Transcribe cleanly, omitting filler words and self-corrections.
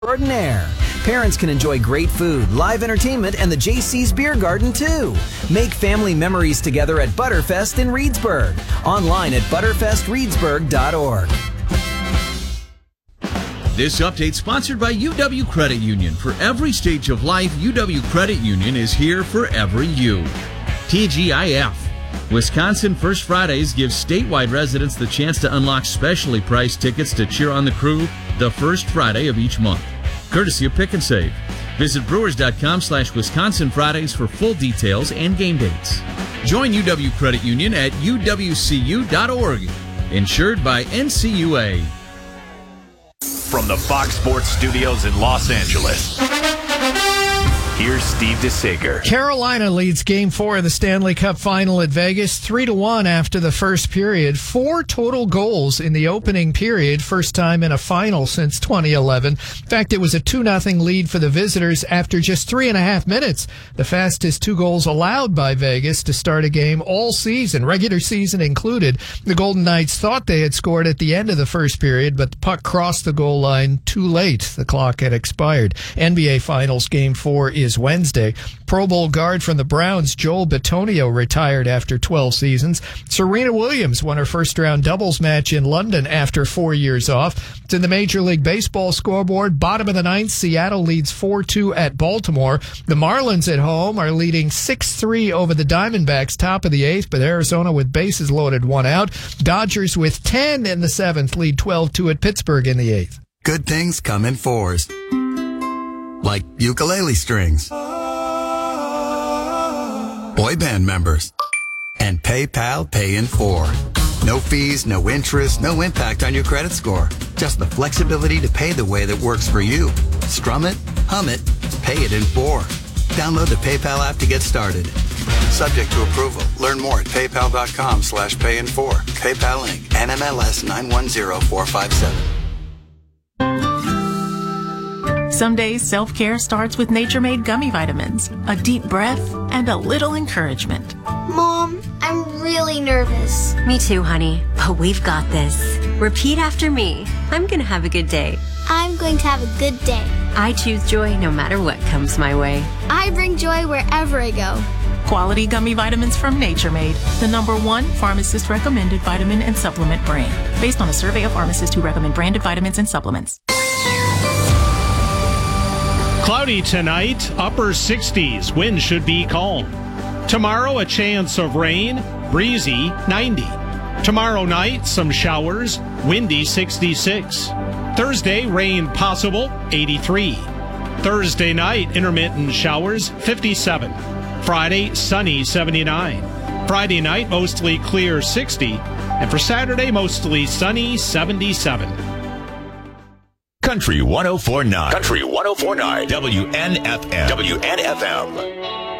extraordinaire. Parents can enjoy great food, live entertainment, and the JC's Beer Garden, too. Make family memories together at Butterfest in Reedsburg. Online at butterfestreedsburg.org. This update sponsored by UW Credit Union. For every stage of life, UW Credit Union is here for every you. TGIF. Wisconsin First Fridays gives statewide residents the chance to unlock specially priced tickets to cheer on the crew the first Friday of each month. Courtesy of Pick and Save. Visit brewers.com/Wisconsin Fridays for full details and game dates. Join UW Credit Union at uwcu.org. Insured by NCUA. From the Fox Sports Studios in Los Angeles, here's Steve DeSager. Carolina leads Game 4 of the Stanley Cup Final at Vegas, 3-1 after the first period. 4 total goals in the opening period, first time in a final since 2011. In fact, it was a 2-0 lead for the visitors after just 3.5 minutes. The fastest 2 goals allowed by Vegas to start a game all season, regular season included. The Golden Knights thought they had scored at the end of the first period, but the puck crossed the goal line too late. The clock had expired. NBA Finals Game 4 is Wednesday. Pro Bowl guard from the Browns, Joel Bitonio, retired after 12 seasons. Serena Williams won her first-round doubles match in London after 4 years off. It's in the Major League Baseball scoreboard. Bottom of the ninth, Seattle leads 4-2 at Baltimore. The Marlins at home are leading 6-3 over the Diamondbacks, top of the eighth, but Arizona with bases loaded, 1 out. Dodgers with 10 in the seventh lead 12-2 at Pittsburgh in the eighth. Good things come in fours. Like ukulele strings, boy band members, and PayPal Pay in 4. No fees, no interest, no impact on your credit score. Just the flexibility to pay the way that works for you. Strum it, hum it, pay it in 4. Download the PayPal app to get started. Subject to approval. Learn more at paypal.com/payin4. PayPal Inc. NMLS 910457. Some days, self-care starts with Nature Made gummy vitamins. A deep breath and a little encouragement. Mom, I'm really nervous. Me too, honey. But we've got this. Repeat after me. I'm going to have a good day. I'm going to have a good day. I choose joy no matter what comes my way. I bring joy wherever I go. Quality gummy vitamins from Nature Made, the #1 pharmacist-recommended vitamin and supplement brand. Based on a survey of pharmacists who recommend branded vitamins and supplements. Cloudy tonight, upper 60s. Wind should be calm. Tomorrow, a chance of rain, breezy, 90. Tomorrow night, some showers, windy, 66. Thursday, rain possible, 83. Thursday night, intermittent showers, 57. Friday, sunny, 79. Friday night, mostly clear, 60. And for Saturday, mostly sunny, 77. Country 104.9. Country 104.9. WNFM. WNFM.